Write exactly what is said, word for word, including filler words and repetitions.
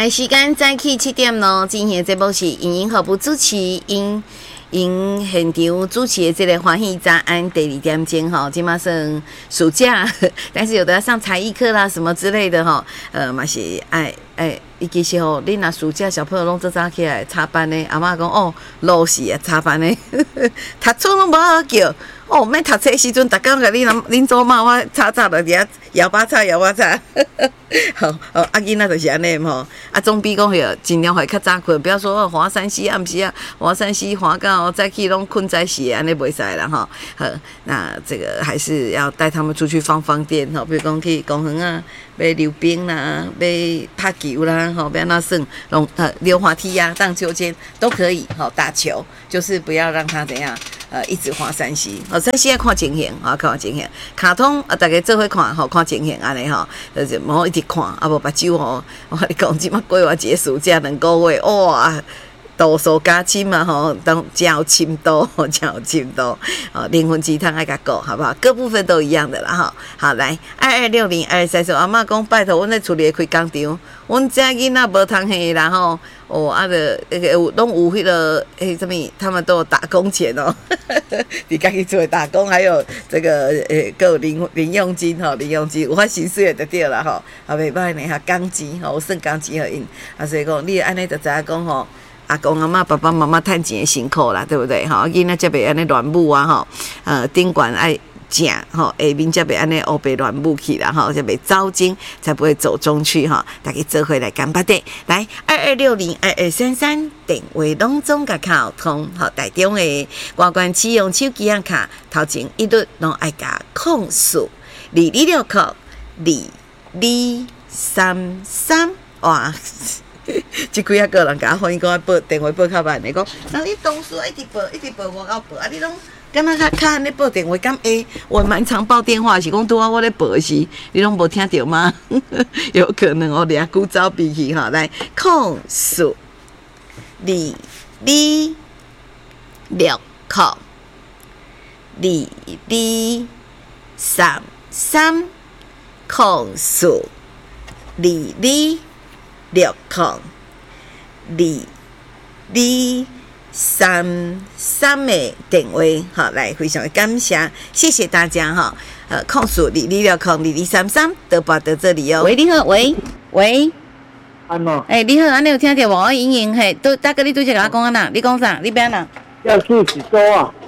的时间早起七点咯，今天的节目是莹莹和不主持，因因现场主持的这个欢喜早安第二点钟哈，今嘛算暑假，但是有的要上才艺课啦什么之类的哈，呃嘛是爱爱，伊其实吼，恁若暑假小朋友拢早早起来插班的，阿嬷讲哦，老是啊插班的，读书拢无好叫。哦，免读册时阵，逐工甲恁恁祖妈我吵吵着伫遐摇把叉摇把叉，好哦，啊囡仔就是安尼吼，啊总比讲迄尽量会较早困，不要说哦滑山西暗时啊，滑山西滑到早起拢困在时，安尼袂使啦吼。好，那这个还是要带他们出去放放电吼，比如讲去公园啊，要溜冰啦，要拍球啦，吼，要安怎算，拢呃溜滑梯呀、啊、荡秋千都可以，吼打球，就是不要让他怎样。呃，一直滑山西，哦，山西爱看情形，啊，看情形。卡通啊，大家做伙看，吼，看情形安尼吼，就是莫一直看，啊，无目睭吼，我跟你讲，即马过完结束这两个月，哇，度数加深嘛，吼，当真有深度，真有深度，哦，灵魂鸡汤爱甲顾，好不好？各部分都一样的啦，哈。好，来二二六零二三四，阿嬷讲拜托，阮在厝里开工厂，阮遮囡仔无通下啦，吼。哦，啊的那个有拢有迄个诶，什么？他们都有打工钱哦，你家己做打工，还有这个诶，还有零零用金吼，零用金有发薪水就对啦吼，啊袂歹呢，哈，工钱吼，有算工钱互因，啊所以讲你安尼就知影讲吼，阿公阿嬷爸爸妈妈趁钱辛苦啦，对不对？吼，囡仔才袂安尼乱舞啊吼，呃，顶管爱。正吼，下面才袂安尼乌白乱舞去啦吼，才袂走精，才不会走中去哈。大家做回来干巴的，来二二六零二二三三电话拢总甲卡通，好台中的外观启用手机啊卡，头前一律拢爱加控诉二二六扣二二三三哇！即几啊个人甲我反映讲报电话报较慢的，讲那你当初一直报一直报我到报啊，你拢。敢若较较咧报电话，敢会我蛮常报电话，是讲拄啊我咧报时，你拢无听到吗？有可能哦，俩古早比起哈，来控诉二二六扣二二三三控诉二二六扣二二。三三的电话，好来，非常的感谢，谢谢大家哈。呃，控诉二二六控二二三三都报到这里哦。喂，你好，喂喂， 安喏， 哎，你好，安尼有听到无？我莹莹嘿，都大哥，你拄则甲我讲啊呐，你讲啥？你边呐？ 要去几周啊？